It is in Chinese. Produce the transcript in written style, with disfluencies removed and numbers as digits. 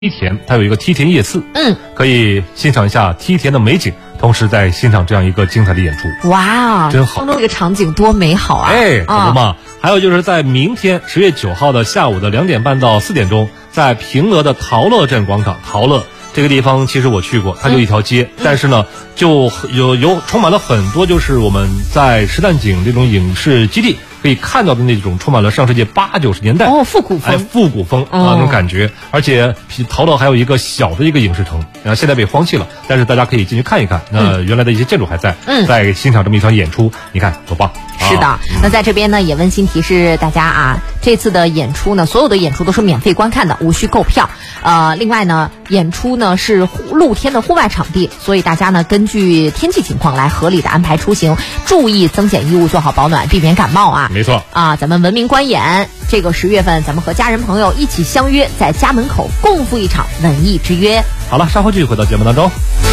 梯田，它有一个梯田夜次，可以欣赏一下梯田的美景，同时在欣赏这样一个精彩的演出。 哇， 真好！ 这个场景多美好啊！ 可不嘛。还有就是在明天10月9号的下午的2点半到4点钟，在平乐的陶乐镇广场，陶乐这个地方其实我去过，它就一条街，但是呢，就充满了很多就是我们在石旦景这种影视基地可以看到的那种充满了上世纪80、90年代复古风， 复古风那种感觉。而且陶乐还有一个小的一个影视城，现在被荒弃了，但是大家可以进去看一看，原来的一些建筑还在，在欣赏这么一场演出，你看多棒！ 是的，那在这边呢也温馨提示大家啊，这次的演出呢，所有的演出都是免费观看的，无需购票。另外呢，演出呢是露天的户外场地，所以大家呢根据天气情况来合理的安排出行，注意增减衣物，做好保暖，避免感冒啊。 没错啊，咱们文明观演，这个10月份咱们和家人朋友一起相约，在家门口共赴一场文艺之约。 好了，稍后继续回到节目当中。